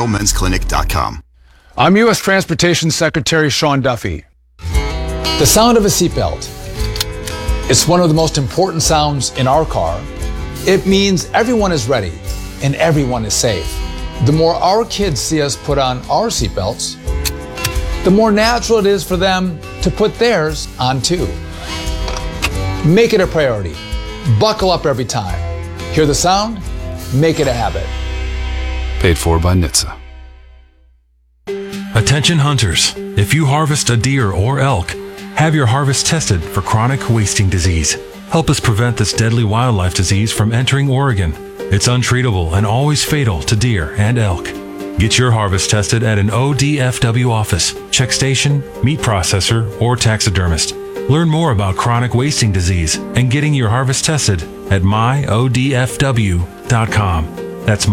RealMen'sClinic.com. I'm U.S. Transportation Secretary Sean Duffy. The sound of a seatbelt. It's one of the most important sounds in our car. It means everyone is ready and everyone is safe. The more our kids see us put on our seatbelts, the more natural it is for them to put theirs on too. Make it a priority. Buckle up every time. Hear the sound? Make it a habit. Paid for by NHTSA. Attention hunters, if you harvest a deer or elk, have your harvest tested for chronic wasting disease. Help us prevent this deadly wildlife disease from entering Oregon. It's untreatable and always fatal to deer and elk. Get your harvest tested at an ODFW office, check station, meat processor, or taxidermist. Learn more about chronic wasting disease and getting your harvest tested at myodfw.com. That's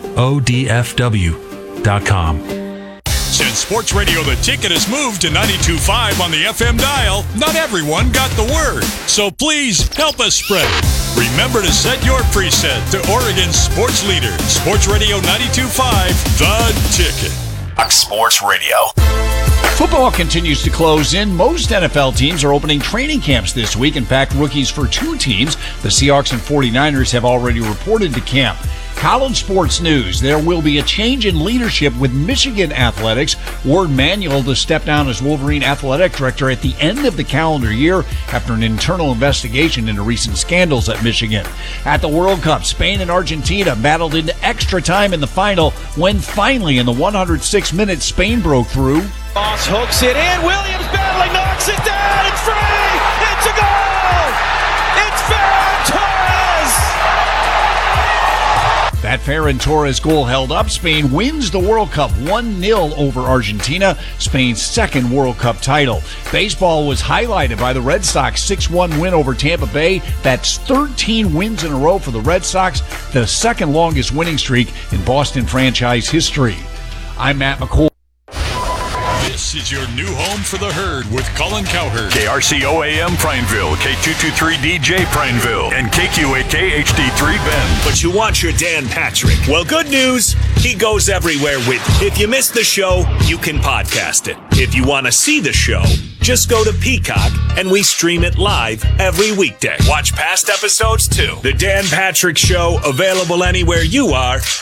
myodfw.com. Since Sports Radio The Ticket has moved to 92.5 on the FM dial, not everyone got the word. So please help us spread it. Remember to set your preset to Oregon's sports leader, Sports Radio 92.5, The Ticket. Fox Sports Radio. Football continues to close in. Most NFL teams are opening training camps this week. In fact, rookies for two teams, the Seahawks and 49ers, have already reported to camp. College sports news. There will be a change in leadership with Michigan Athletics. Ward Manuel to step down as Wolverine Athletic Director at the end of the calendar year after an internal investigation into recent scandals at Michigan. At the World Cup, Spain and Argentina battled into extra time in the final when finally in the 106 minutes Spain broke through. Moss hooks it in. Williams battling, knocks it down. It's free. It's a goal. It's Ferran Torres. That Ferran Torres goal held up. Spain wins the World Cup 1-0 over Argentina, Spain's second World Cup title. Baseball was highlighted by the Red Sox 6-1 win over Tampa Bay. That's 13 wins in a row for the Red Sox, the second longest winning streak in Boston franchise history. I'm Matt McCoy. This is your new home for the herd with Colin Cowherd. KRCO-AM Prineville, K223DJ Prineville, and KQAK HD3 Bend. But you want your Dan Patrick. Well, good news. He goes everywhere with you. If you missed the show, you can podcast it. If you want to see the show, just go to Peacock and we stream it live every weekday. Watch past episodes too. The Dan Patrick Show, available anywhere you are